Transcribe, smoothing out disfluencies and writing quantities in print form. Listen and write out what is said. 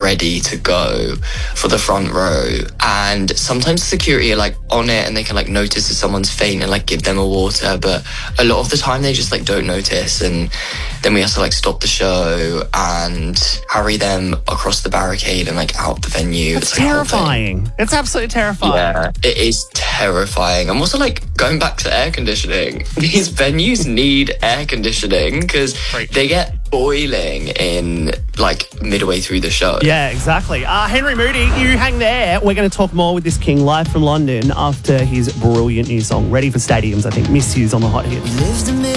ready to go for the front row. And sometimes security are like on it and they can like notice if someone's faint and like give them a water, but a lot of the time they just like don't notice, and then we have to like stop the show and carry them across the barricade and like out the venue. It's terrifying. It's absolutely terrifying. Yeah, it is terrifying. I'm also like going back to air conditioning. These venues need air conditioning because they get boiling in like midway through the show. Yeah, exactly. Henry Moody, you hang there. We're going to talk more with this king live from London after his brilliant new song, Ready for Stadiums. I think Miss You's on the hot hits.